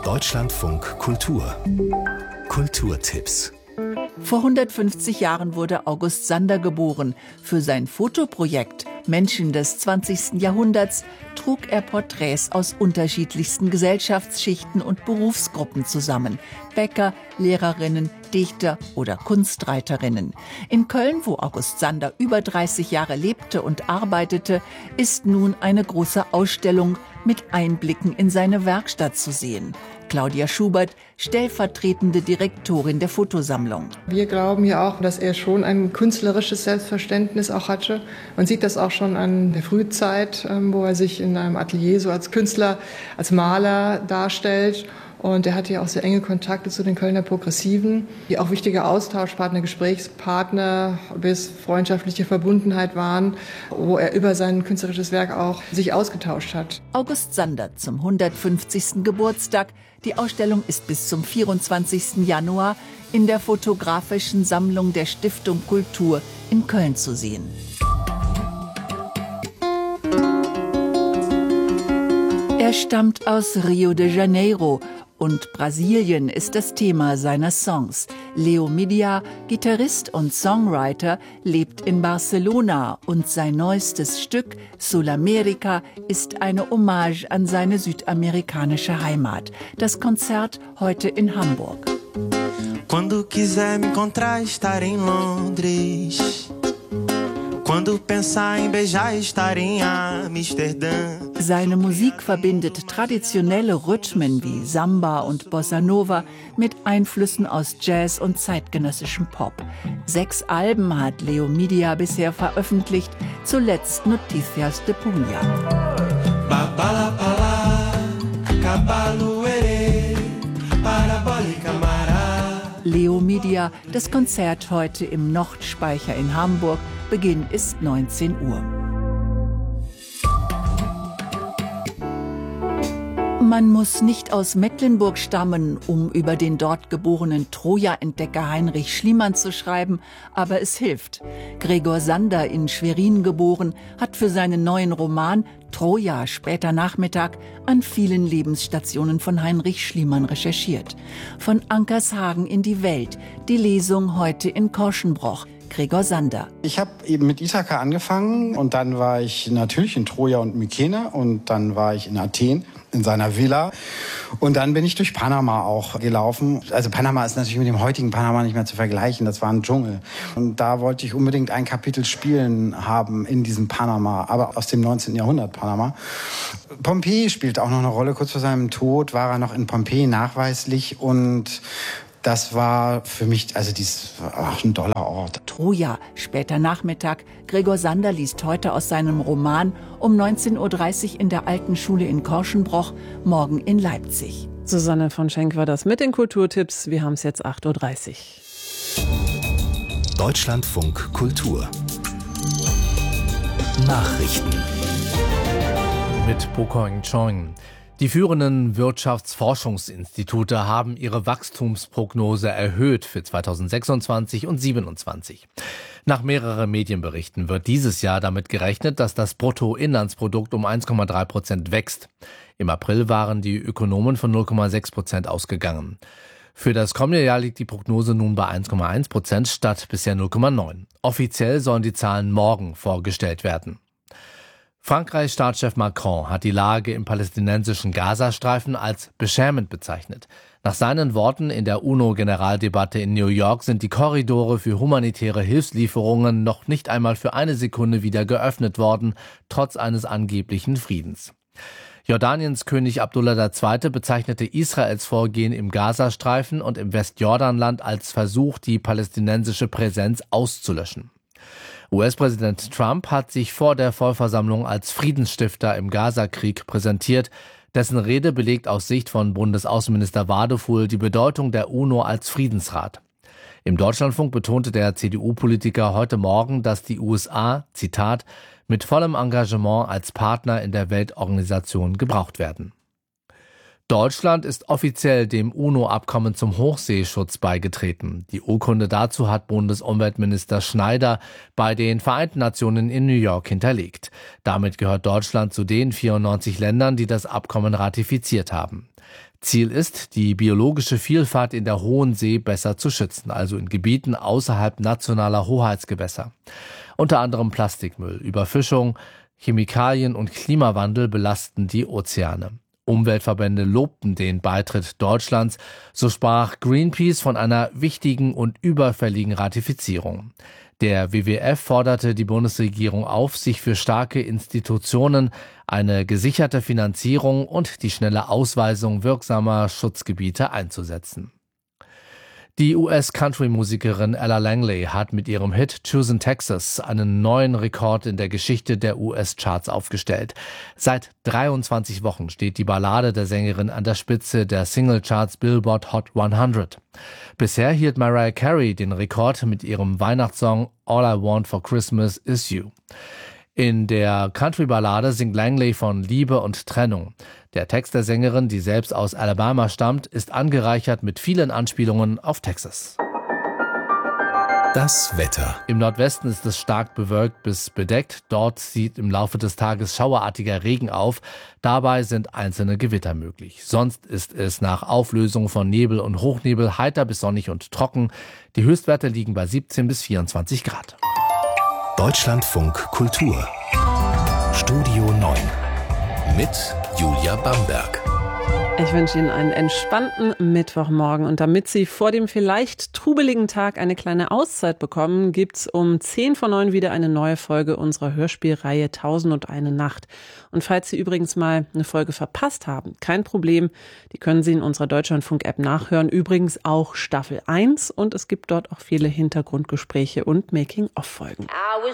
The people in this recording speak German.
Deutschlandfunk Kultur. Kulturtipps. Vor 150 Jahren wurde August Sander geboren. Für sein Fotoprojekt Menschen des 20. Jahrhunderts trug er Porträts aus unterschiedlichsten Gesellschaftsschichten und Berufsgruppen zusammen. Bäcker, Lehrerinnen, Dichter oder Kunstreiterinnen. In Köln, wo August Sander über 30 Jahre lebte und arbeitete, ist nun eine große Ausstellung mit Einblicken in seine Werkstatt zu sehen. Claudia Schubert, stellvertretende Direktorin der Fotosammlung. Wir glauben ja auch, dass er schon ein künstlerisches Selbstverständnis auch hatte. Man sieht das auch schon an der Frühzeit, wo er sich in einem Atelier so als Künstler, als Maler darstellt. Und er hatte ja auch sehr enge Kontakte zu den Kölner Progressiven, die auch wichtige Austauschpartner, Gesprächspartner bis freundschaftliche Verbundenheit waren, wo er über sein künstlerisches Werk auch sich ausgetauscht hat. August Sander zum 150. Geburtstag. Die Ausstellung ist bis zum 24. Januar in der fotografischen Sammlung der Stiftung Kultur in Köln zu sehen. Er stammt aus Rio de Janeiro und Brasilien ist das Thema seiner Songs. Leo Midia, Gitarrist und Songwriter, lebt in Barcelona und sein neuestes Stück Sulamérica ist eine Hommage an seine südamerikanische Heimat. Das Konzert heute in Hamburg. Quando quiser me encontrar, estar em Londres. Quando pensar em beijar, estar em Amsterdã. Seine Musik verbindet traditionelle Rhythmen wie Samba und Bossa Nova mit Einflüssen aus Jazz und zeitgenössischem Pop. 6 Alben hat Leo Midia bisher veröffentlicht, zuletzt Noticias de Punja. Leo Midia, das Konzert heute im Nordspeicher in Hamburg. Beginn ist 19 Uhr. Man muss nicht aus Mecklenburg stammen, um über den dort geborenen Troja-Entdecker Heinrich Schliemann zu schreiben, aber es hilft. Gregor Sander, in Schwerin geboren, hat für seinen neuen Roman Troja, später Nachmittag, an vielen Lebensstationen von Heinrich Schliemann recherchiert. Von Ankershagen in die Welt, die Lesung heute in Korschenbroich. Gregor Sander. Ich habe eben mit Ithaka angefangen und dann war ich natürlich in Troja und Mykene und dann war ich in Athen in seiner Villa und dann bin ich durch Panama auch gelaufen. Also Panama ist natürlich mit dem heutigen Panama nicht mehr zu vergleichen, das war ein Dschungel. Und da wollte ich unbedingt ein Kapitel spielen haben in diesem Panama, aber aus dem 19. Jahrhundert Panama. Pompeji spielte auch noch eine Rolle, kurz vor seinem Tod war er noch in Pompeji nachweislich und das war für mich, also ein toller Ort. Troja, später Nachmittag. Gregor Sander liest heute aus seinem Roman um 19.30 Uhr in der Alten Schule in Korschenbroich, morgen in Leipzig. Susanne von Schenk war das mit den Kulturtipps. Wir haben es jetzt 8.30 Uhr. Deutschlandfunk Kultur. Nachrichten. Mit Bokoing Chong. Die führenden Wirtschaftsforschungsinstitute haben ihre Wachstumsprognose erhöht für 2026 und 2027. Nach mehreren Medienberichten wird dieses Jahr damit gerechnet, dass das Bruttoinlandsprodukt um 1,3% wächst. Im April waren die Ökonomen von 0,6% ausgegangen. Für das kommende Jahr liegt die Prognose nun bei 1,1% statt bisher 0,9%. Offiziell sollen die Zahlen morgen vorgestellt werden. Frankreichs Staatschef Macron hat die Lage im palästinensischen Gazastreifen als beschämend bezeichnet. Nach seinen Worten in der UNO-Generaldebatte in New York sind die Korridore für humanitäre Hilfslieferungen noch nicht einmal für eine Sekunde wieder geöffnet worden, trotz eines angeblichen Friedens. Jordaniens König Abdullah II. Bezeichnete Israels Vorgehen im Gazastreifen und im Westjordanland als Versuch, die palästinensische Präsenz auszulöschen. US-Präsident Trump hat sich vor der Vollversammlung als Friedensstifter im Gazakrieg präsentiert. Dessen Rede belegt aus Sicht von Bundesaußenminister Wadefuhl die Bedeutung der UNO als Friedensrat. Im Deutschlandfunk betonte der CDU-Politiker heute Morgen, dass die USA, Zitat, mit vollem Engagement als Partner in der Weltorganisation gebraucht werden. Deutschland ist offiziell dem UNO-Abkommen zum Hochseeschutz beigetreten. Die Urkunde dazu hat Bundesumweltminister Schneider bei den Vereinten Nationen in New York hinterlegt. Damit gehört Deutschland zu den 94 Ländern, die das Abkommen ratifiziert haben. Ziel ist, die biologische Vielfalt in der Hohen See besser zu schützen, also in Gebieten außerhalb nationaler Hoheitsgewässer. Unter anderem Plastikmüll, Überfischung, Chemikalien und Klimawandel belasten die Ozeane. Umweltverbände lobten den Beitritt Deutschlands, so sprach Greenpeace von einer wichtigen und überfälligen Ratifizierung. Der WWF forderte die Bundesregierung auf, sich für starke Institutionen, eine gesicherte Finanzierung und die schnelle Ausweisung wirksamer Schutzgebiete einzusetzen. Die US-Country-Musikerin Ella Langley hat mit ihrem Hit Choosing Texas einen neuen Rekord in der Geschichte der US-Charts aufgestellt. Seit 23 Wochen steht die Ballade der Sängerin an der Spitze der Singlecharts Billboard Hot 100. Bisher hielt Mariah Carey den Rekord mit ihrem Weihnachtssong All I Want for Christmas Is You. In der Country-Ballade singt Langley von Liebe und Trennung. Der Text der Sängerin, die selbst aus Alabama stammt, ist angereichert mit vielen Anspielungen auf Texas. Das Wetter. Im Nordwesten ist es stark bewölkt bis bedeckt. Dort zieht im Laufe des Tages schauerartiger Regen auf. Dabei sind einzelne Gewitter möglich. Sonst ist es nach Auflösung von Nebel und Hochnebel heiter bis sonnig und trocken. Die Höchstwerte liegen bei 17 bis 24 Grad. Deutschlandfunk Kultur. Studio 9 mit Julia Bamberg. Ich wünsche Ihnen einen entspannten Mittwochmorgen. Und damit Sie vor dem vielleicht trubeligen Tag eine kleine Auszeit bekommen, gibt's um 10:09 wieder eine neue Folge unserer Hörspielreihe 1001 Nacht. Und falls Sie übrigens mal eine Folge verpasst haben, kein Problem. Die können Sie in unserer Deutschlandfunk-App nachhören. Übrigens auch Staffel 1. Und es gibt dort auch viele Hintergrundgespräche und Making-of-Folgen. I was